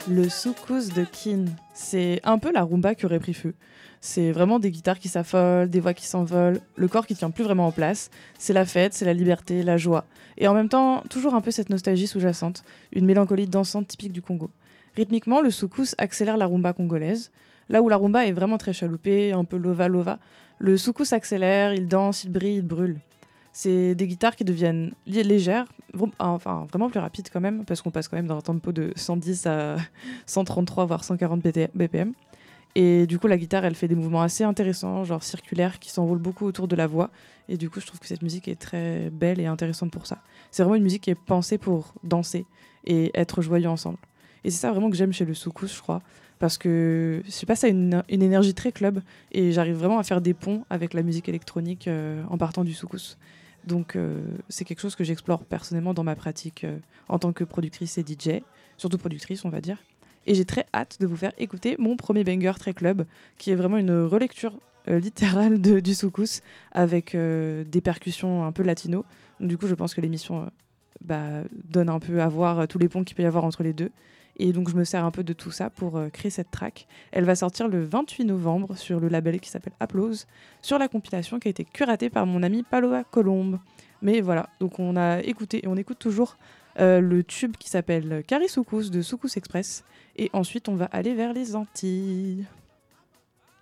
Le soukous de Keane, c'est un peu la rumba qui aurait pris feu. C'est vraiment des guitares qui s'affolent, des voix qui s'envolent, le corps qui tient plus vraiment en place. C'est la fête, c'est la liberté, la joie. Et en même temps, toujours un peu cette nostalgie sous-jacente, une mélancolie dansante typique du Congo. Rythmiquement, le soukous accélère la rumba congolaise. Là où la rumba est vraiment très chaloupée, un peu lova-lova, le soukous accélère, il danse, il brille, il brûle. C'est des guitares qui deviennent légères, enfin vraiment plus rapides quand même, parce qu'on passe quand même d'un tempo de 110 à 133 voire 140 BPM. Et du coup, la guitare, elle fait des mouvements assez intéressants, genre circulaires, qui s'enroulent beaucoup autour de la voix. Et du coup, je trouve que cette musique est très belle et intéressante pour ça. C'est vraiment une musique qui est pensée pour danser et être joyeux ensemble. Et c'est ça vraiment que j'aime chez le soukous, je crois. Parce que, je sais pas, ça a une énergie très club. Et j'arrive vraiment à faire des ponts avec la musique électronique en partant du soukous. Donc, c'est quelque chose que j'explore personnellement dans ma pratique en tant que productrice et DJ. Surtout productrice, on va dire. Et j'ai très hâte de vous faire écouter mon premier banger très club, qui est vraiment une relecture littérale du soukous, avec des percussions un peu latino. Donc, du coup, je pense que l'émission donne un peu à voir tous les ponts qu'il peut y avoir entre les deux. Et donc, je me sers un peu de tout ça pour créer cette track. Elle va sortir le 28 novembre sur le label qui s'appelle Applause, sur la compilation qui a été curatée par mon ami Paloa Colombe. Mais voilà, donc on a écouté et on écoute toujours le tube qui s'appelle Carré Soukous de Soukous Express. Et ensuite, on va aller vers les Antilles.